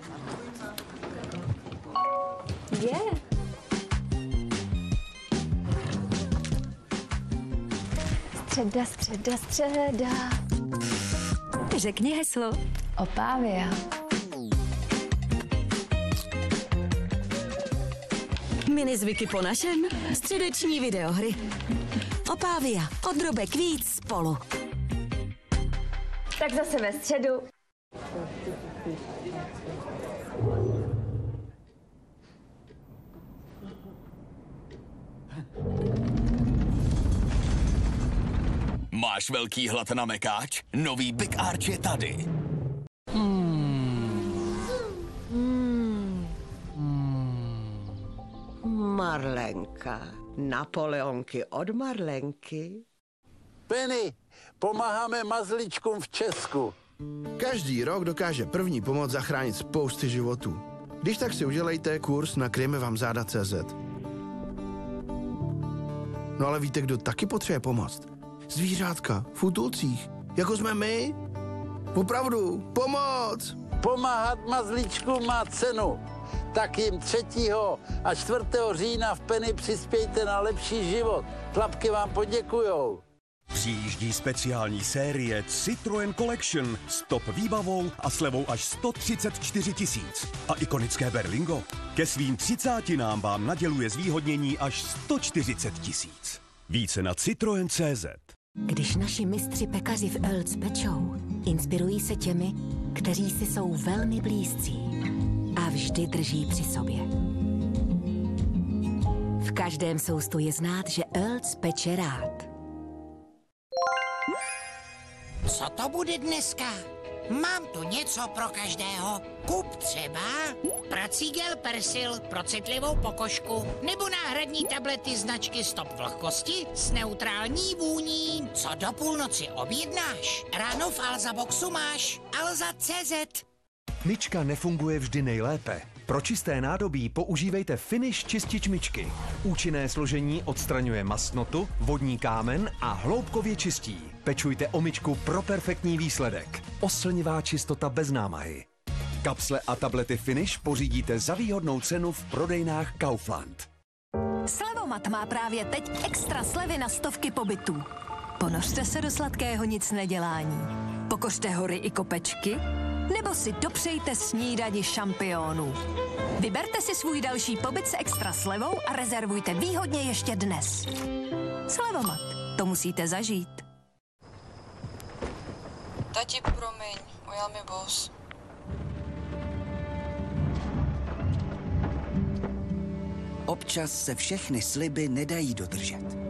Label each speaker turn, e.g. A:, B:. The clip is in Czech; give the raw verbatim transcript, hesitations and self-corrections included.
A: Je. Středa, středa, středa.
B: Řekni heslo.
A: Opávia.
B: Minizvyky po našem. Středeční videohry. Opávia. Od drobek víc spolu.
A: Tak zase ve středu.
C: Máš velký hlad na mekáč? Nový Big Arch je tady. Hmm.
D: Hmm. Marlenka. Napoleonky od Marlenky.
E: Penny, pomáháme mazlíčkům v Česku.
F: Každý rok dokáže první pomoc zachránit spousty životů. Když tak si udělejte kurz na kryjeme vám záda tečka cé zet. No ale víte, kdo taky potřebuje pomoct? Zvířátka v útulcích, jako jsme my. Opravdu, pomoc!
E: Pomáhat mazlíčkům má cenu. Tak jim třetího a čtvrtého října v Penny přispějte na lepší život. Tlapky vám poděkujou.
G: Přijíždí speciální série Citroën Collection s top výbavou a slevou až sto třicet čtyři tisíc. A ikonické Berlingo ke svým třicátinám vám naděluje zvýhodnění až sto čtyřicet tisíc. Více na citroen tečka cé zet.
B: Když naši mistři pekaři v Earls pečou, inspirují se těmi, kteří si jsou velmi blízcí a vždy drží při sobě. V každém soustu je znát, že Earls peče rád.
H: Co to bude dneska? Mám tu něco pro každého. Kup třeba prací gel Persil pro citlivou pokožku nebo náhradní tablety značky Stop vlhkosti s neutrální vůní. Co do půlnoci objednáš? Ráno v Alza Boxu máš alza tečka cé zet.
I: Myčka nefunguje vždy nejlépe. Pro čisté nádobí používejte Finish čistič myčky. Účinné složení odstraňuje mastnotu, vodní kámen a hloubkově čistí. Pečujte o myčku pro perfektní výsledek. Oslnivá čistota bez námahy. Kapsle a tablety Finish pořídíte za výhodnou cenu v prodejnách Kaufland.
B: Slevomat má právě teď extra slevy na stovky pobytů. Ponořte se do sladkého nic nedělání. Pokořte hory i kopečky, nebo si dopřejte snídani šampionů. Vyberte si svůj další pobyt s extra slevou a rezervujte výhodně ještě dnes. Slevomat, to musíte zažít.
J: Tati, promiň, ujel mi bus.
K: Občas se všechny sliby nedají dodržet.